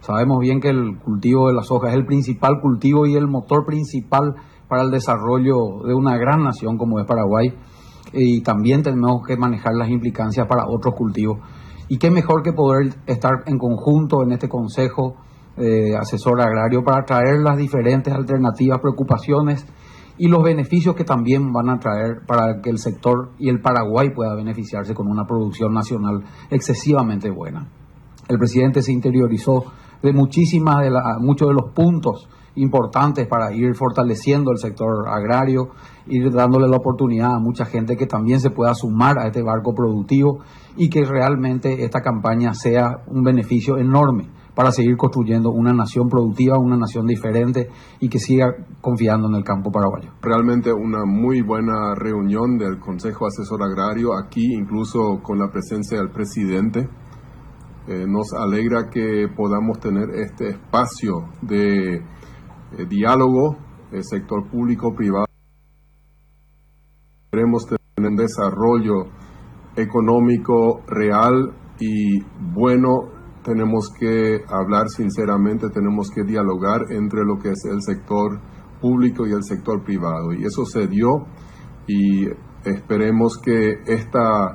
Sabemos bien que el cultivo de la soja es el principal cultivo y el motor principal para el desarrollo de una gran nación como es Paraguay, y también tenemos que manejar las implicancias para otros cultivos. Y qué mejor que poder estar en conjunto en este Consejo Asesor Agrario para traer las diferentes alternativas, preocupaciones y los beneficios que también van a traer para que el sector y el Paraguay pueda beneficiarse con una producción nacional excesivamente buena. El presidente se interiorizó de muchos de los puntos importantes para ir fortaleciendo el sector agrario, ir dándole la oportunidad a mucha gente que también se pueda sumar a este barco productivo y que realmente esta campaña sea un beneficio enorme para seguir construyendo una nación productiva, una nación diferente y que siga confiando en el campo paraguayo. Realmente una muy buena reunión del Consejo Asesor Agrario, aquí incluso con la presencia del presidente. Nos alegra que podamos tener este espacio de diálogo, sector público-privado. Queremos tener un desarrollo económico real y bueno. Tenemos que hablar sinceramente, tenemos que dialogar entre lo que es el sector público y el sector privado. Y eso se dio y esperemos que esta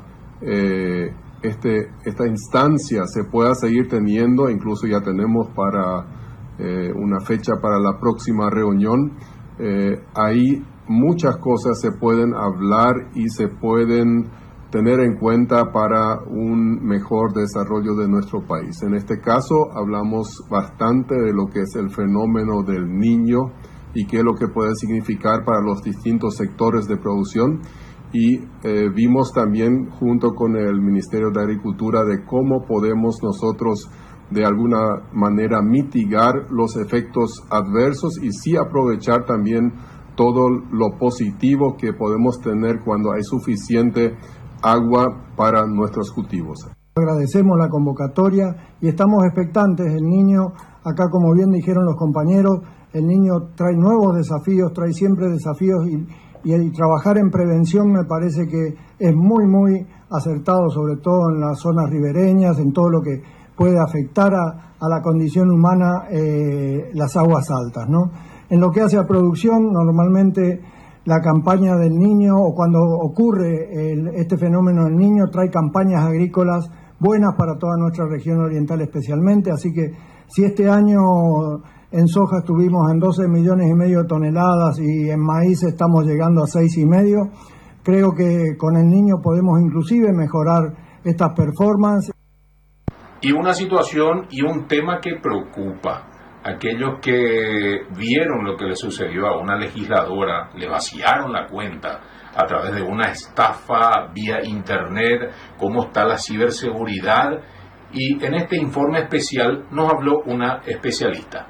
instancia se pueda seguir teniendo. Incluso ya tenemos para una fecha para la próxima reunión. Ahí muchas cosas se pueden hablar y se pueden tener en cuenta para un mejor desarrollo de nuestro país. En este caso hablamos bastante de lo que es el fenómeno del Niño y qué es lo que puede significar para los distintos sectores de producción, y vimos también junto con el Ministerio de Agricultura de cómo podemos nosotros de alguna manera mitigar los efectos adversos y sí aprovechar también todo lo positivo que podemos tener cuando hay suficiente agua para nuestros cultivos. Agradecemos la convocatoria y estamos expectantes. El Niño, acá como bien dijeron los compañeros, el Niño trae nuevos desafíos, trae siempre desafíos y el trabajar en prevención me parece que es muy acertado, sobre todo en las zonas ribereñas, en todo lo que puede afectar a la condición humana, las aguas altas, ¿no? En lo que hace a producción, normalmente la campaña del Niño, o cuando ocurre este fenómeno del Niño, trae campañas agrícolas buenas para toda nuestra región oriental especialmente, así que si este año en soja estuvimos en 12,5 millones de toneladas y en maíz estamos llegando a 6,5, creo que con el Niño podemos inclusive mejorar estas performances. Y una situación y un tema que preocupa. Aquellos que vieron lo que le sucedió a una legisladora, le vaciaron la cuenta a través de una estafa vía internet, cómo está la ciberseguridad, y en este informe especial nos habló una especialista.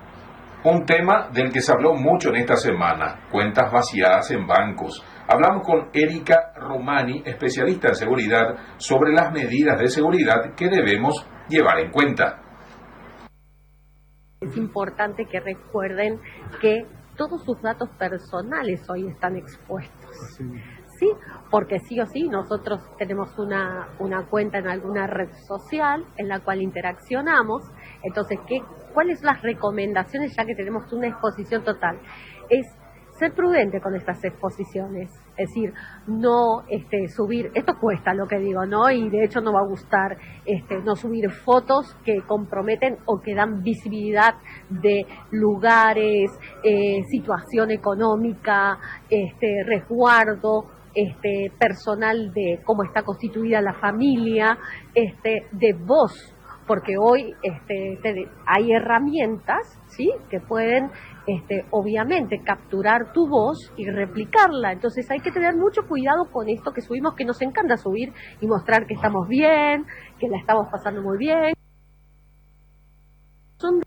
Un tema del que se habló mucho en esta semana, cuentas vaciadas en bancos. Hablamos con Erika Romani, especialista en seguridad, sobre las medidas de seguridad que debemos llevar en cuenta. Es importante que recuerden que todos sus datos personales hoy están expuestos. ¿Sí? Porque sí o sí nosotros tenemos una cuenta en alguna red social en la cual interaccionamos. Entonces, ¿cuáles son las recomendaciones ya que tenemos una exposición total? Es ser prudente con estas exposiciones, es decir, no subir, esto cuesta lo que digo, ¿no? Y de hecho no va a gustar no subir fotos que comprometen o que dan visibilidad de lugares, situación económica, resguardo, personal de cómo está constituida la familia, de voz, porque hoy hay herramientas, ¿sí?, que pueden obviamente capturar tu voz y replicarla. Entonces hay que tener mucho cuidado con esto que subimos, que nos encanta subir y mostrar que estamos bien, que la estamos pasando muy bien. Son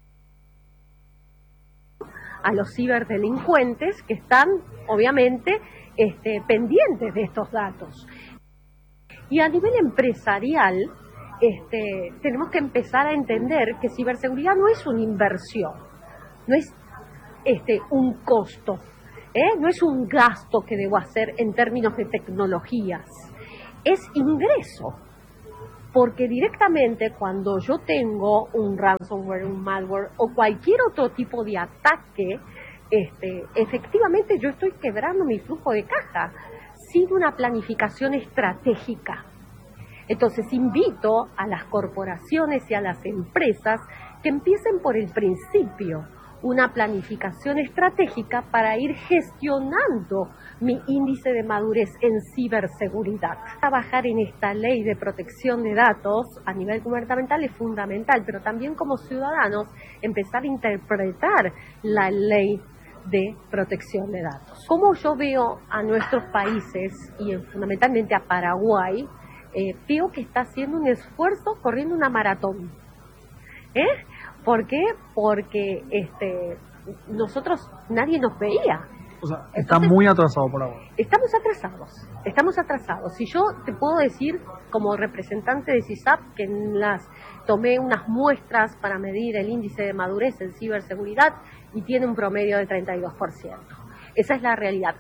a los ciberdelincuentes que están obviamente pendientes de estos datos. Y a nivel empresarial tenemos que empezar a entender que ciberseguridad no es una inversión, no es un costo, no es un gasto que debo hacer en términos de tecnologías, es ingreso. Porque directamente cuando yo tengo un ransomware, un malware o cualquier otro tipo de ataque, efectivamente yo estoy quebrando mi flujo de caja sin una planificación estratégica. Entonces invito a las corporaciones y a las empresas que empiecen por el principio, una planificación estratégica para ir gestionando mi índice de madurez en ciberseguridad. Trabajar en esta ley de protección de datos a nivel gubernamental es fundamental, pero también como ciudadanos empezar a interpretar la ley de protección de datos. Como yo veo a nuestros países y fundamentalmente a Paraguay, veo que está haciendo un esfuerzo corriendo una maratón. ¿Por qué? Porque nosotros, nadie nos veía. O sea, está muy atrasado por ahora. Estamos atrasados. Y yo te puedo decir, como representante de CISAP, que tomé unas muestras para medir el índice de madurez en ciberseguridad y tiene un promedio del 32%. Esa es la realidad.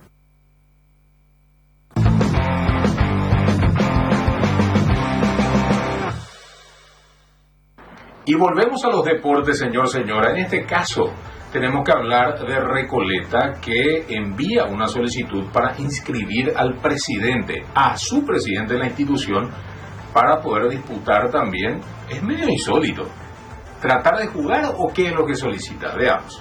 Y volvemos a los deportes, señora. En este caso, tenemos que hablar de Recoleta, que envía una solicitud para inscribir al presidente, a su presidente de la institución, para poder disputar también. Es medio insólito. ¿Tratar de jugar o qué es lo que solicita? Veamos.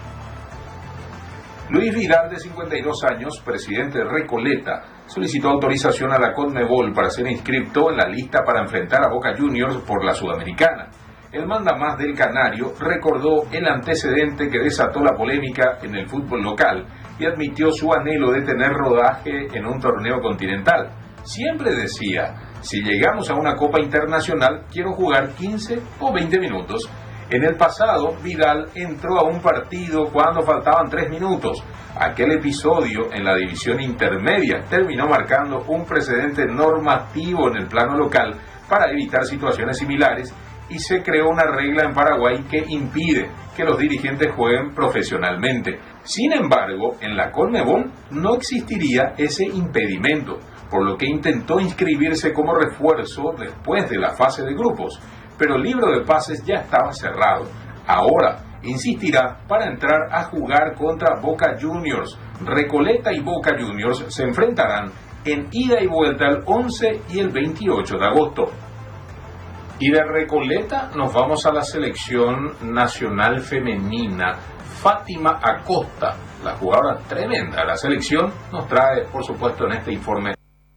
Luis Vidal, de 52 años, presidente de Recoleta, solicitó autorización a la CONMEBOL para ser inscripto en la lista para enfrentar a Boca Juniors por la Sudamericana. El mandamás del Canario recordó el antecedente que desató la polémica en el fútbol local y admitió su anhelo de tener rodaje en un torneo continental. Siempre decía, si llegamos a una Copa Internacional, quiero jugar 15 o 20 minutos. En el pasado, Vidal entró a un partido cuando faltaban 3 minutos. Aquel episodio en la división intermedia terminó marcando un precedente normativo en el plano local para evitar situaciones similares, y se creó una regla en Paraguay que impide que los dirigentes jueguen profesionalmente. Sin embargo, en la CONMEBOL no existiría ese impedimento, por lo que intentó inscribirse como refuerzo después de la fase de grupos, pero el libro de pases ya estaba cerrado. Ahora insistirá para entrar a jugar contra Boca Juniors. Recoleta y Boca Juniors se enfrentarán en ida y vuelta el 11 y el 28 de agosto. Y de Recoleta nos vamos a la selección nacional femenina. Fátima Acosta, la jugadora tremenda de la selección, nos trae, por supuesto, en este informe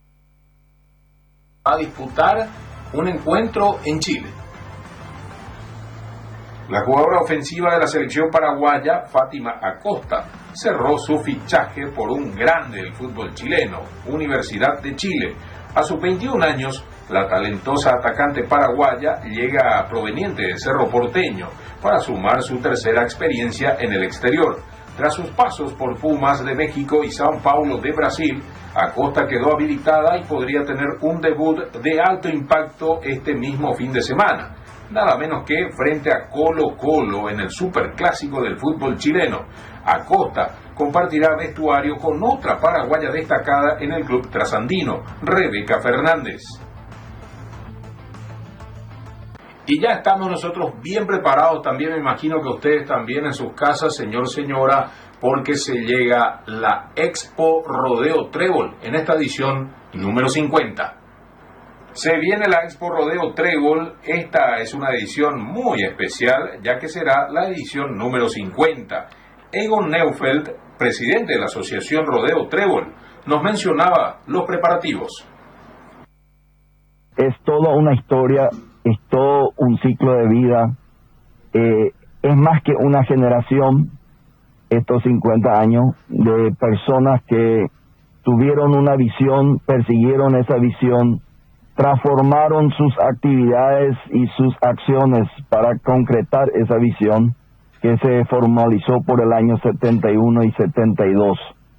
a disputar un encuentro en Chile. La jugadora ofensiva de la selección paraguaya, Fátima Acosta, cerró su fichaje por un grande del fútbol chileno, Universidad de Chile. A sus 21 años, la talentosa atacante paraguaya llega proveniente de Cerro Porteño para sumar su tercera experiencia en el exterior. Tras sus pasos por Pumas de México y São Paulo de Brasil, Acosta quedó habilitada y podría tener un debut de alto impacto este mismo fin de semana, nada menos que frente a Colo-Colo en el superclásico del fútbol chileno. Acosta compartirá vestuario con otra paraguaya destacada en el club trasandino, Rebeca Fernández. Y ya estamos nosotros bien preparados, también me imagino que ustedes también en sus casas, señora, porque se llega la Expo Rodeo Trébol en esta edición número 50. Se viene la Expo Rodeo Trébol. Esta es una edición muy especial, ya que será la edición número 50. Egon Neufeld, presidente de la Asociación Rodeo Trébol, nos mencionaba los preparativos. Es toda una historia, es todo un ciclo de vida, es más que una generación, estos 50 años, de personas que tuvieron una visión, persiguieron esa visión, transformaron sus actividades y sus acciones para concretar esa visión que se formalizó por el año 71 y 72.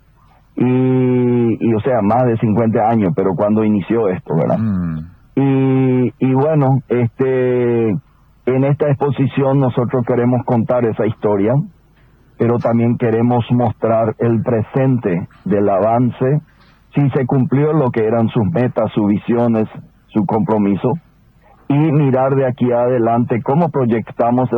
Y o sea, más de 50 años, pero cuando inició esto, ¿verdad? Y bueno, en esta exposición nosotros queremos contar esa historia, pero también queremos mostrar el presente del avance, si se cumplió lo que eran sus metas, sus visiones, su compromiso, y mirar de aquí adelante cómo proyectamos